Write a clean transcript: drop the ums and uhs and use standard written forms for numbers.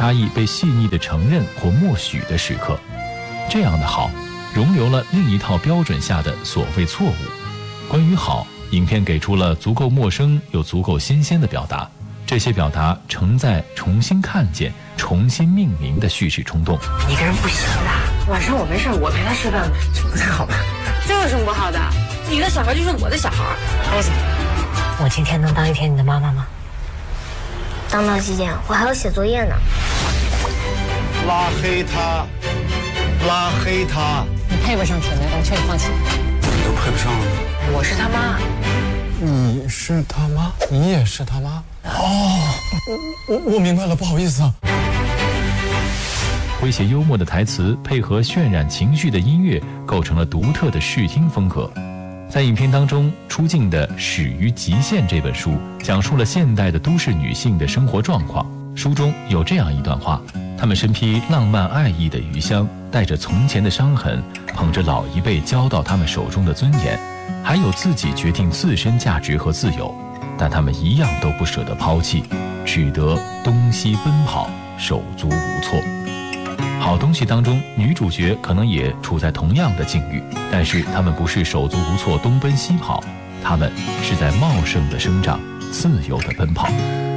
差异被细腻地承认或默许的时刻。这样的好，容留了另一套标准下的所谓错误。关于好，影片给出了足够陌生又足够新鲜的表达，这些表达承载重新看见、重新命名的叙事冲动。 一个人不行的，晚上我没事，我陪他吃饭，这不太好吧？ 这有什么不好的？你的小孩就是我的小孩。 儿子，我今天能当一天你的妈妈吗？ 当几点？我还要写作业呢。 拉黑他，拉黑他！ 你配不上铁梅，我劝你放弃。 你都配不上了呢。 我是他妈。 你是他妈？你也是他妈？哦，我明白了，不好意思啊。 诙谐幽默的台词配合渲染情绪的音乐，构成了独特的视听风格。在影片当中出镜的《始于极限》这本书，讲述了现代的都市女性的生活状况。书中有这样一段话：她们身披浪漫爱意的余香，带着从前的伤痕，捧着老一辈交到她们手中的尊严，还有自己决定自身价值和自由，但她们一样都不舍得抛弃，只得东西奔跑，手足无措。好东西当中，女主角可能也处在同样的境遇，但是她们不是手足无措东奔西跑，她们是在茂盛的生长，自由的奔跑。